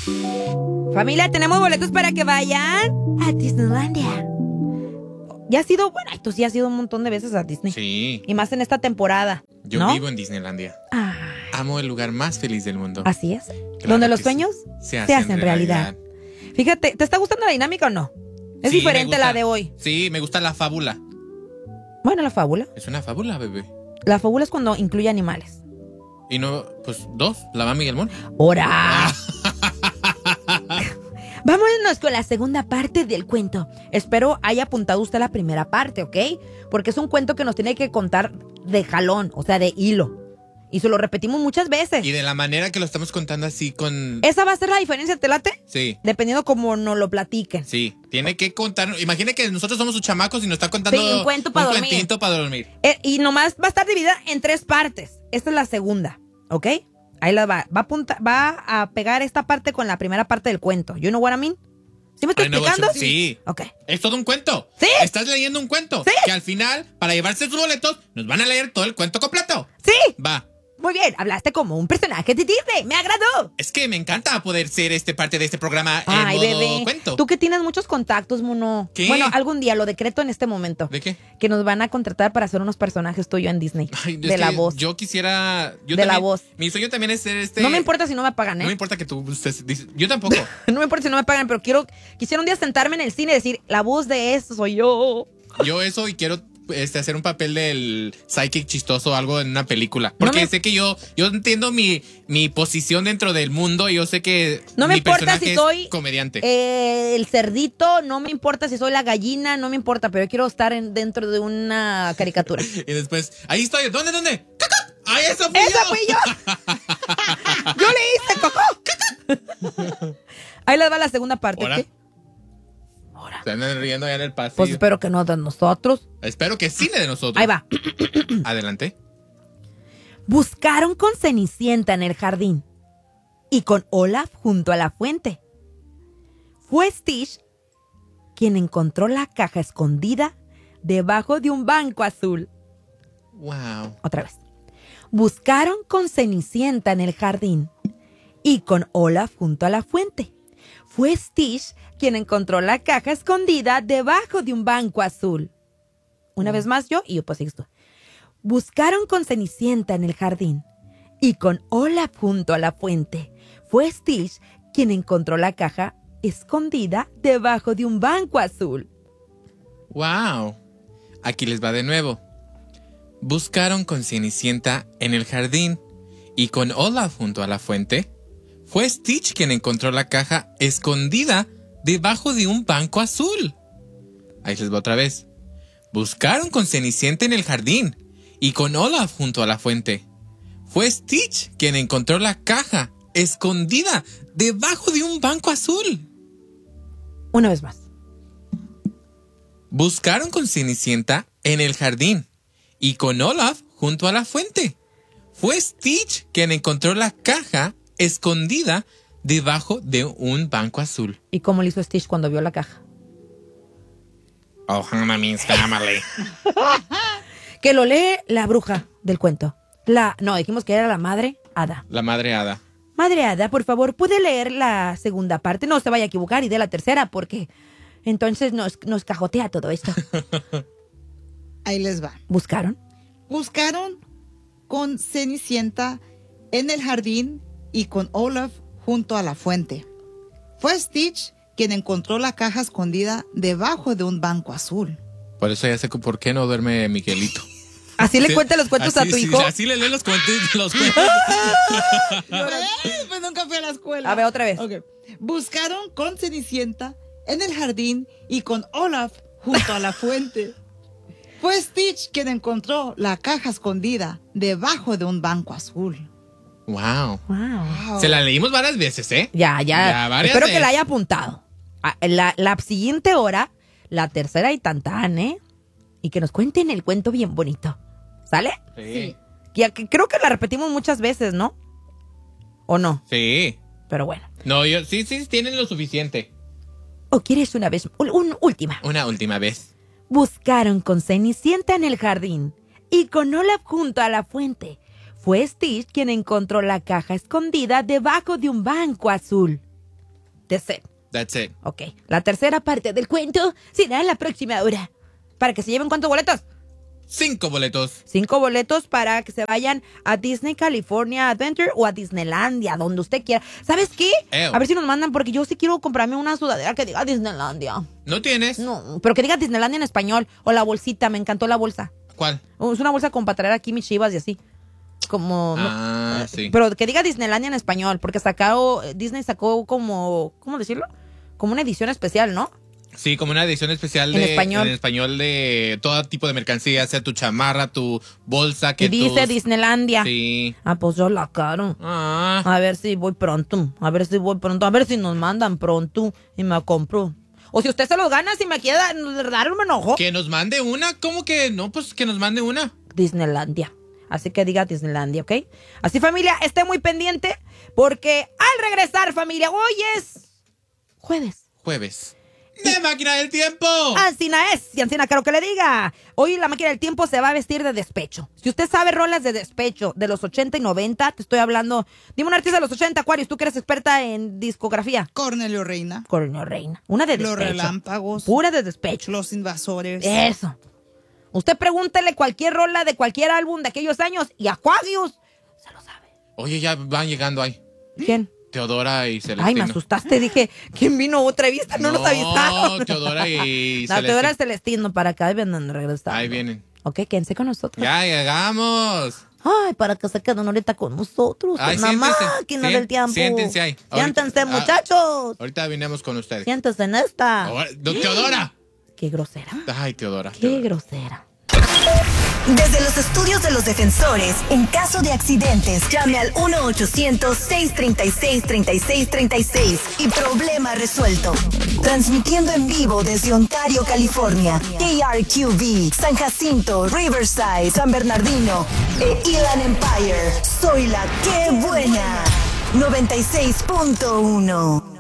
Familia, tenemos boletos para que vayan a Disneylandia. Ya has ido, bueno, tú sí has ido un montón de veces a Disney. Sí. Y más en esta temporada. Yo ¿no? vivo en Disneylandia. Ay. Amo el lugar más feliz del mundo. Así es. Claro Donde los que sueños sí. se hacen realidad. Fíjate, ¿te está gustando la dinámica o no? Es Sí, diferente la de hoy. Sí, me gusta la fábula. Bueno, la fábula. Es una fábula, bebé. La fábula es cuando incluye animales. Y no, pues dos, la Bambi y el Mon. ¡Hora! Vámonos con la segunda parte del cuento. Espero haya apuntado usted la primera parte, ¿ok? Porque es un cuento que nos tiene que contar de jalón, o sea, de hilo. Y se lo repetimos muchas veces. Y de la manera que lo estamos contando así con... ¿Esa va a ser la diferencia, te late? Sí. Dependiendo cómo nos lo platiquen. Sí, tiene que contar. Imagina que nosotros somos sus chamacos y nos está contando Sí, un cuento para dormir. cuentito para dormir. Y nomás va a estar dividida en 3 partes. Esta es la segunda, ¿ok? Ahí la va. Va a pegar esta parte con la primera parte del cuento. You know what I mean? ¿Sí me estoy explicando? Sí. Ok. Es todo un cuento. Sí. Estás leyendo un cuento. Sí. Que al final, para llevarse sus boletos, nos van a leer todo el cuento completo. Sí. Va. Muy bien, hablaste como un personaje de Disney. Me agradó. Es que me encanta poder ser parte de este programa Ay, en modo bebé. cuento. Tú que tienes muchos contactos, mono. ¿Qué? Bueno, algún día lo decreto en este momento. ¿De qué? Que nos van a contratar para hacer unos personajes tuyos en Disney. Ay, de la voz. Yo quisiera... De la voz. Mi sueño también es ser No me importa si no me pagan, ¿eh? No me importa que tú... Yo tampoco. No me importa si no me pagan, pero quisiera un día sentarme en el cine y decir, la voz de eso soy yo. Yo eso y quiero hacer un papel del psychic chistoso o algo en una película. Porque sé que yo entiendo mi posición dentro del mundo y yo sé que no me mi importa personaje si soy es comediante. El cerdito, no me importa si soy la gallina, no me importa, pero yo quiero estar dentro de una caricatura. Y después, ahí estoy. ¿Dónde? ¡Caca! ¡Ay, eso fui yo! ¡Yo le hice cocó! Ahí les va la segunda parte. ¿Ahora? ¿Qué? Se andan riendo allá en el pasillo. Pues espero que no de nosotros. Espero que sí de nosotros. Ahí va. Adelante. Buscaron con Cenicienta en el jardín y con Olaf junto a la fuente. Fue Stitch quien encontró la caja escondida debajo de un banco azul. Wow. Otra vez. Buscaron con Cenicienta en el jardín y con Olaf junto a la fuente. Fue Stitch quien encontró la caja escondida debajo de un banco azul. Una vez más yo y pues sigues tú. Buscaron con Cenicienta en el jardín y con Olaf junto a la fuente. Fue Stitch quien encontró la caja escondida debajo de un banco azul. Wow. Aquí les va de nuevo. Buscaron con Cenicienta en el jardín y con Olaf junto a la fuente. Fue Stitch quien encontró la caja escondida debajo de un banco azul. Ahí les va otra vez. Buscaron con Cenicienta en el jardín y con Olaf junto a la fuente. Fue Stitch quien encontró la caja escondida debajo de un banco azul. Una vez más. Buscaron con Cenicienta en el jardín y con Olaf junto a la fuente. Fue Stitch quien encontró la caja escondida debajo de un banco azul. ¿Y cómo le hizo Stitch cuando vio la caja? Oh, Hannah means family. Que lo lee la bruja del cuento. No, dijimos que era la madre hada. La madre hada. Madre hada, por favor, ¿puede leer la segunda parte? No se vaya a equivocar y dé la tercera porque entonces nos cajotea todo esto. Ahí les va. ¿Buscaron? Buscaron con Cenicienta en el jardín y con Olaf junto a la fuente. Fue Stitch quien encontró la caja escondida debajo de un banco azul. Por eso ya sé por qué no duerme Miguelito. ¿Así le cuenta los cuentos a tu hijo? Así le lee los cuentos. Pues nunca fui a la escuela. A ver, otra vez. Okay. Buscaron con Cenicienta en el jardín y con Olaf junto a la fuente. Fue Stitch quien encontró la caja escondida debajo de un banco azul. Wow. Wow. Se la leímos varias veces, ¿eh? Ya. Varias Espero que veces. la haya apuntado. La siguiente hora, la tercera y tantán, ¿eh? Y que nos cuenten el cuento bien bonito. ¿Sale? Sí. Que creo que la repetimos muchas veces, ¿no? ¿O no? Sí. Pero bueno. No, sí, tienen lo suficiente. ¿O quieres una vez, última? Una última vez. Buscaron con Cenicienta en el jardín y con Olaf junto a la fuente. Fue Stitch quien encontró la caja escondida debajo de un banco azul. That's it. That's it. Ok, la tercera parte del cuento será en la próxima hora. Para que se lleven ¿cuántos boletos? 5 boletos. 5 boletos para que se vayan a Disney California Adventure o a Disneylandia, donde usted quiera. ¿Sabes qué? Ew. A ver si nos mandan, porque yo sí quiero comprarme una sudadera que diga Disneylandia. ¿No tienes? No, pero que diga Disneylandia en español. O la bolsita, me encantó la bolsa. ¿Cuál? Es una bolsa como para traer aquí mis chivas y así. Como... Sí. Pero que diga Disneylandia en español, porque Disney sacó como... ¿Cómo decirlo? Como una edición especial, ¿no? Sí, como una edición especial En español. en español de todo tipo de mercancía, sea tu chamarra, tu bolsa, que Y dice Disneylandia. Sí. Ah, pues yo la caro. Ah. A ver si voy pronto. A ver si nos mandan pronto y me compro. O si usted se los gana, si me quiere dar un enojo. Que nos mande una, ¿cómo que no? Pues que nos mande una. Disneylandia. Así que diga Disneylandia, ¿ok? Así, familia, esté muy pendiente porque al regresar, familia, hoy es jueves. ¡De Máquina del Tiempo! Ancina es, y Ancina quiero que le diga. Hoy la Máquina del Tiempo se va a vestir de despecho. Si usted sabe rolas de despecho de los 80 y 90, te estoy hablando. Dime un artista de los 80, Aquarius, tú que eres experta en discografía. Cornelio Reina. Cornelio Reina. Una de despecho. Los Relámpagos. Pura de despecho. Los Invasores. Eso. Usted pregúntele cualquier rola de cualquier álbum de aquellos años y Aquarius se lo sabe. Oye, ya van llegando ahí. ¿Quién? Teodora y Celestino. Ay, me asustaste. Dije, ¿quién vino otra vez? No nos avisaron. No, Teodora y No, Celestino. Teodora y Celestino, para acá vienen regresando. Ahí vienen. Ok, quédense con nosotros. Ya llegamos. Ay, para que se queden ahorita con nosotros. Ay, Una siéntense. máquina del tiempo. Siéntense ahí. Siéntense, Ahorita- muchachos. Ahorita vinimos con ustedes. Siéntense en esta. Ahora- Teodora. Qué grosera. Ay, Teodora. Qué grosera. Desde los estudios de los defensores, en caso de accidentes, llame al 1-800-636-3636 y problema resuelto. Transmitiendo en vivo desde Ontario, California, KRQV, San Jacinto, Riverside, San Bernardino e Inland Empire. Soy la que buena. 96.1.